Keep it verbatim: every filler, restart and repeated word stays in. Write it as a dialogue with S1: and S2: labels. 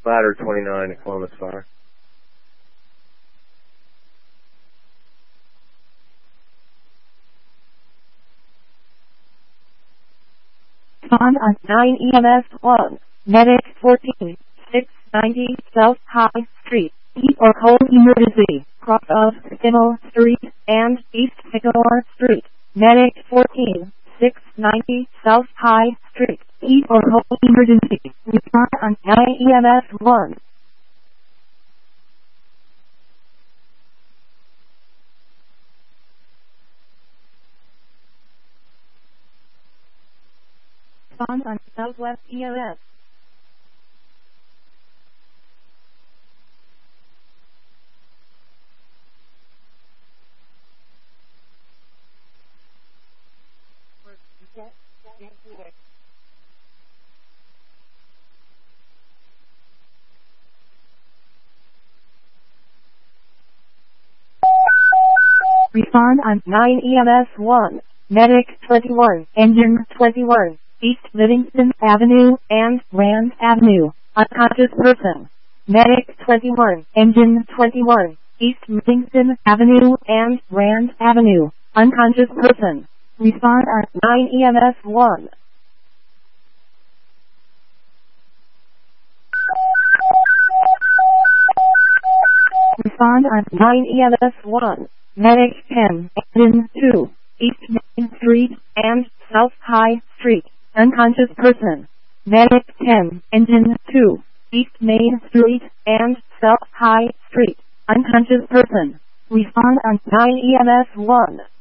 S1: Ladder twenty-nine at Columbus Fire.
S2: Respond on nine E M S one. Medic fourteen, six ninety South High Street. Heat or cold emergency. Cross of Sycamore Street and East Sycamore Street. Medic fourteen, six ninety South High Street. Heat or cold emergency. Respond on nine E M S one. Respond on Southwest E M S. Respond on nine E M S one. Medic twenty-one, Engine twenty-one, East Livingston Avenue and Rand Avenue. Unconscious person. Medic twenty-one, Engine twenty-one, East Livingston Avenue and Rand Avenue. Unconscious person. Respond on nine E M S one. Respond on nine E M S one. Medic ten, Engine two, East Main Street and South High Street. Unconscious person. Medic ten, Engine two, East Main Street and South High Street. Unconscious person. Respond on nine E M S one.